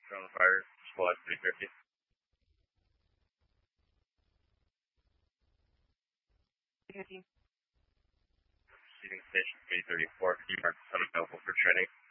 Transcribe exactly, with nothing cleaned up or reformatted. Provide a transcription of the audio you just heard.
Drone Fire, Squad three fifty. Receiving Station three thirty-four, can you mark unavailable for training?